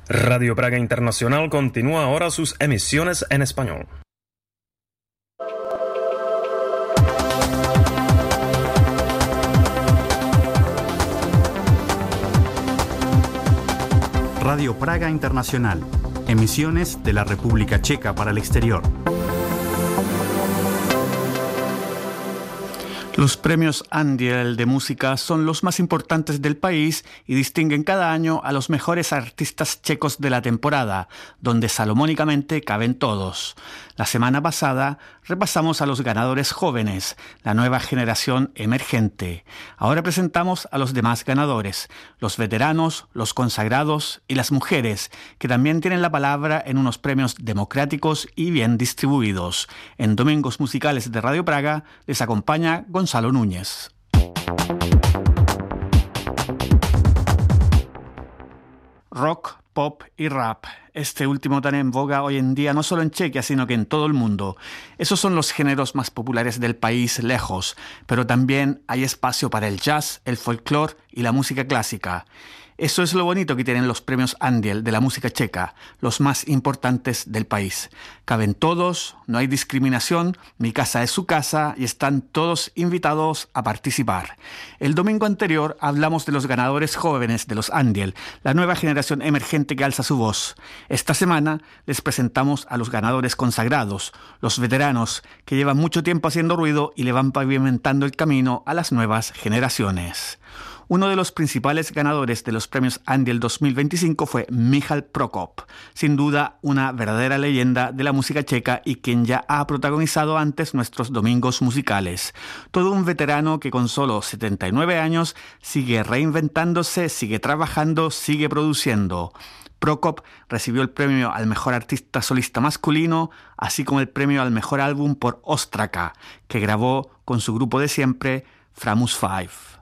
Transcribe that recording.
Radio Praga Internacional continúa ahora sus emisiones en español. Radio Praga Internacional, emisiones de la República Checa para el exterior. Los premios Andiel de música son los más importantes del país y distinguen cada año a los mejores artistas checos de la temporada, donde salomónicamente caben todos. La semana pasada repasamos a los ganadores jóvenes, la nueva generación emergente. Ahora presentamos a los demás ganadores, los veteranos, los consagrados y las mujeres, que también tienen la palabra en unos premios democráticos y bien distribuidos. En Domingos Musicales de Radio Praga les acompaña Gonzalo Núñez. Rock, pop y rap. Este último tan en boga hoy en día no solo en Chequia, sino que en todo el mundo. Esos son los géneros más populares del país lejos, pero también hay espacio para el jazz, el folclore y la música clásica. Eso es lo bonito que tienen los premios Andiel de la música checa, los más importantes del país. Caben todos, no hay discriminación, mi casa es su casa y están todos invitados a participar. El domingo anterior hablamos de los ganadores jóvenes de los Andiel, la nueva generación emergente que alza su voz. Esta semana les presentamos a los ganadores consagrados, los veteranos que llevan mucho tiempo haciendo ruido y le van pavimentando el camino a las nuevas generaciones. Uno de los principales ganadores de los premios Andiel 2025 fue Michal Prokop, sin duda una verdadera leyenda de la música checa y quien ya ha protagonizado antes nuestros domingos musicales. Todo un veterano que con solo 79 años sigue reinventándose, sigue trabajando, sigue produciendo. Prokop recibió el premio al mejor artista solista masculino, así como el premio al mejor álbum por Ostraka, que grabó con su grupo de siempre, Framus 5.